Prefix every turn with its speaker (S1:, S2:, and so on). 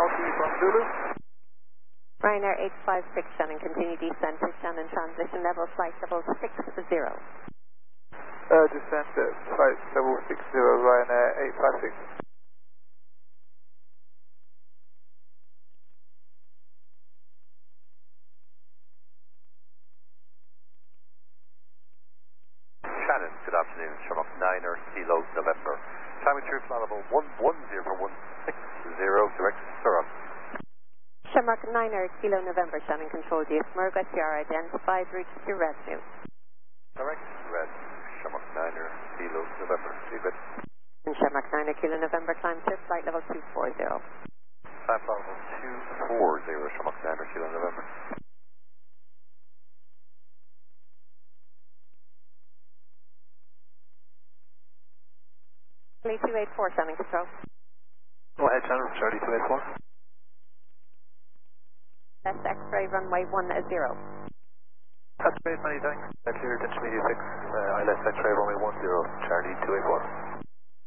S1: Alfie from Zulu.
S2: Ryanair 856 Shannon, continue descent to Shannon transition level, flight level 60.
S1: Descent at flight level 60, Ryanair 856.
S3: Shannon, good afternoon. Shamrock 9er, Kilo November. Climbing through flight level 110160, direct Surat.
S2: Shamrock 9er, Kilo November, Shannon control Smurga, Sierra identified, route to revenue.
S3: Direct red, Shamrock 9er, Kilo November. See good.
S2: And Shamrock 9er, Kilo November, climb to flight level 240.
S3: Climb flight level 240, Shamrock 9er, Kilo November.
S2: Charlie 284, Shannon control.
S1: Go ahead, Shannon, Charlie 284.
S2: Left X-ray runway 10.
S1: That's great, many thanks. Cleared intermediate 6, ILS X-ray runway 10, Charlie 284.